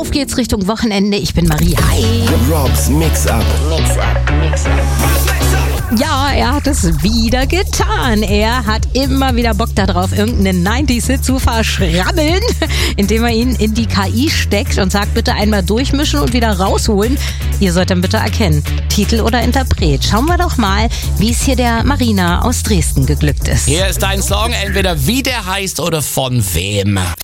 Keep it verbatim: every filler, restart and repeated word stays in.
Auf geht's Richtung Wochenende. Ich bin Marie. Hi. The Robs Mix-Up. Mix-Up, Mix-Up. Ja, er hat es wieder getan. Er hat immer wieder Bock darauf, irgendeinen neunziger-Hit zu verschrabbeln, indem er ihn in die K I steckt und sagt, bitte einmal durchmischen und wieder rausholen. Ihr sollt dann bitte erkennen, Titel oder Interpret. Schauen wir doch mal, wie es hier der Marina aus Dresden geglückt ist. Hier ist dein Song, entweder wie der heißt oder von wem.